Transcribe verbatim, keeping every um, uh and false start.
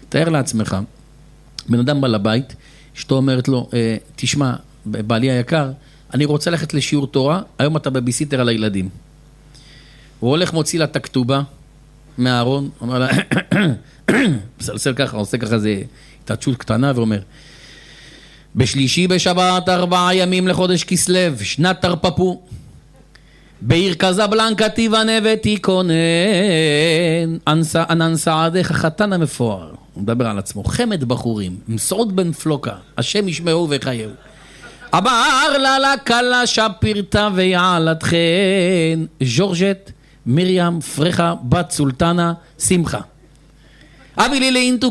תאר לעצמך, בן אדם בא לבית, אשתו אומרת לו, תשמע, בעלי היקר, אני רוצה ללכת לשיעור תורה, היום אתה בביסיטר על הילדים. הוא הולך מוציא לה את הכתובה מהארון, אומר לה, מסלסל ככה, עושה ככה זה התעצות קטנה ואומר, בשלישי בשבת ארבעה ימים לחודש כסלו, שנת תרפפו, בעיר קזבלנקה תיבנה ותיכונן, ענן סעדך החתן המפואר, הוא מדבר על עצמו, חמד בחורים, מסעוד בן פלוקה, השם ישמעו וחייהו, אמר לה לקלה שפירתה ויעלתכן, ז'ורג'ט, מרים, פרחה, בת סולטנה, שמחה. אבי לי לאינטו